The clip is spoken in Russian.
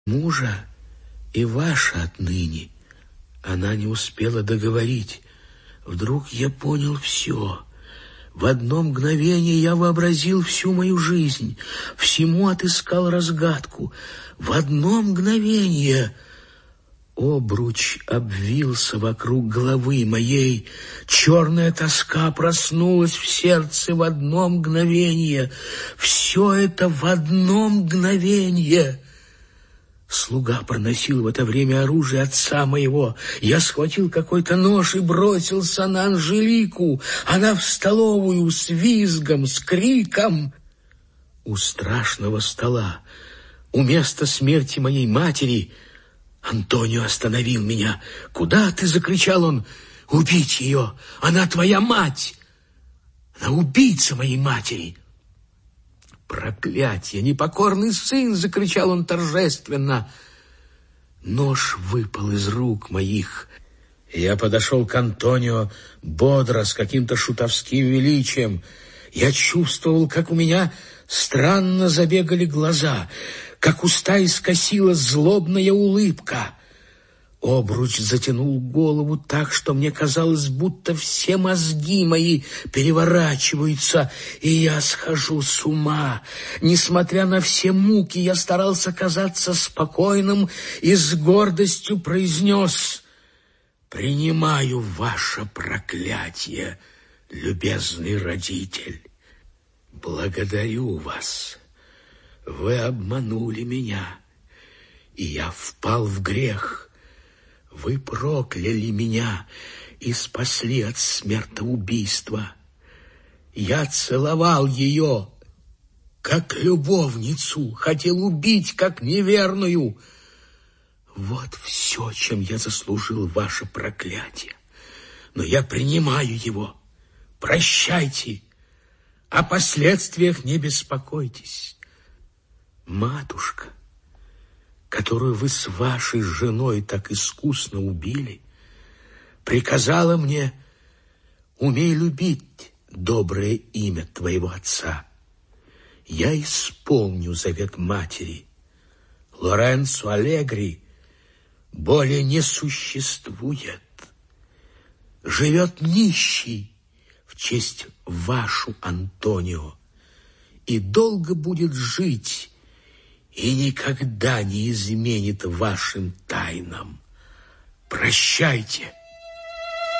мужа и ваша отныне». Она не успела договорить. Вдруг я понял все. В одно мгновение я вообразил всю мою жизнь, всему отыскал разгадку. В одно мгновение обруч обвился вокруг головы моей. Черная тоска проснулась в сердце в одно мгновение. Все это в одно мгновение. Слуга проносил в это время оружие отца моего. Я схватил какой-то нож и бросился на Анжелику. Она в столовую с визгом, с криком. У страшного стола, у места смерти моей матери, Антонио остановил меня. «Куда ты?» — закричал он. «Убить ее! Она твоя мать! Она убийца моей матери!» «Проклятье! Непокорный сын!» — закричал он торжественно. Нож выпал из рук моих. Я подошел к Антонио бодро, с каким-то шутовским величием. Я чувствовал, как у меня странно забегали глаза, как уста искосила злобная улыбка. Обруч затянул голову так, что мне казалось, будто все мозги мои переворачиваются, и я схожу с ума. Несмотря на все муки, я старался казаться спокойным и с гордостью произнес: «Принимаю ваше проклятие, любезный родитель. Благодарю вас. Вы обманули меня, и я впал в грех. Вы прокляли меня и спасли от смертоубийства. Я целовал ее, как любовницу, хотел убить, как неверную. Вот все, чем я заслужил ваше проклятие. Но я принимаю его. Прощайте. О последствиях не беспокойтесь. Матушка, которую вы с вашей женой так искусно убили, приказала мне: умей любить доброе имя твоего отца. Я исполню завет матери. Лоренцо Аллегри более не существует. Живет нищий в честь вашу Антонио, и долго будет жить, и никогда не изменит вашим тайнам. Прощайте».